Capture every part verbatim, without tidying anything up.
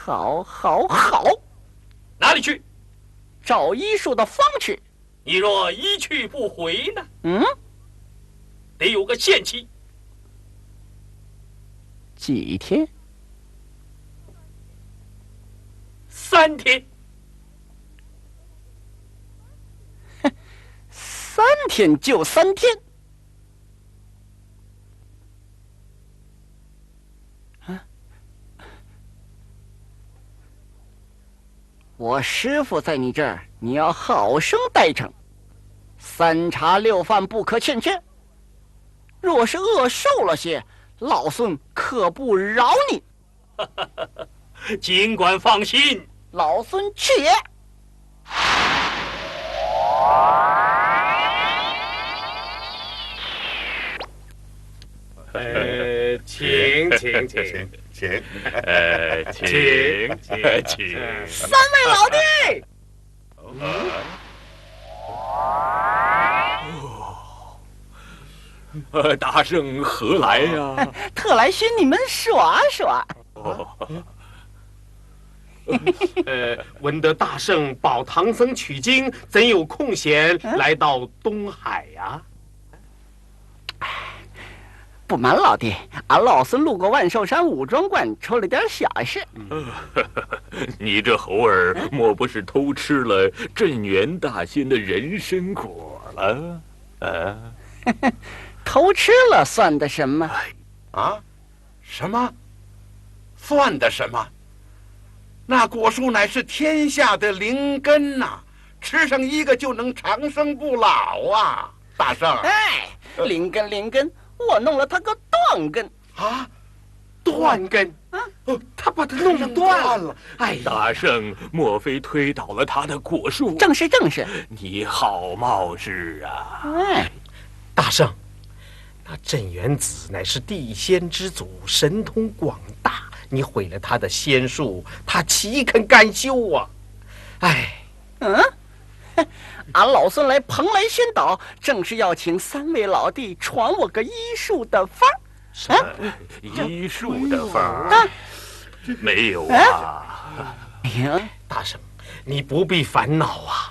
好，好，好。 哪里去？ 照医术的方去。 你若一去不回呢？ 嗯， 得有个限期。 几天？ 三天。 三天就三天。啊！我师傅在你这儿，你要好生待成，三茶六饭不可欠缺。若是饿瘦了些，老孙可不饶你。 尽管放心， 老孙去也。 呃，请请请请， 呃，请请请， 三位老弟。 呃，大圣何来呀？ 特来寻你们耍耍。 哦， 呃，闻得大圣保唐僧取经，怎有空闲来到东海呀？ 不瞒老弟，俺老孙路过万寿山武装观，出了点小事。 你这猴儿莫不是偷吃了镇元大仙的人参果了？啊？ 偷吃了算得什么？ 啊？什么？算得什么？那果树乃是天下的灵根呐、啊，吃上一个就能长生不老啊！大圣， 哎，灵根灵根，我弄了他个断根啊！ 断根啊！哦，他把它弄断了。 哎，大圣，莫非推倒了他的果树？ 正是正是。 你好冒失啊！ 哎， 大圣，那镇元子乃是地仙之祖，神通广大。你毁了他的仙术，他岂肯甘休啊？哎， 嗯，俺老孙来蓬莱仙岛，正是要请三位老弟传我个医术的法儿。 什么医术的法儿？啊，没有啊。 哎呀， 大圣，你不必烦恼啊。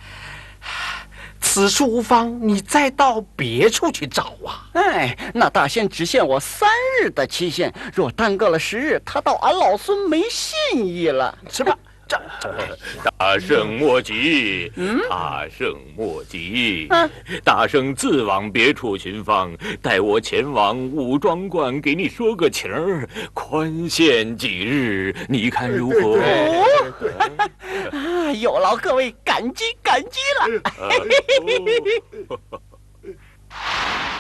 此处无方，你再到别处去找啊！ 哎，那大仙只限我三日的期限，若耽搁了十日，他到俺老孙没信义了。 是吧？这大圣莫急， 嗯， 大圣莫急， 啊， 大圣自往别处寻方，待我前往武庄观给你说个情儿，宽限几日，你看如何？ 哦，啊，有劳各位，感激感激了。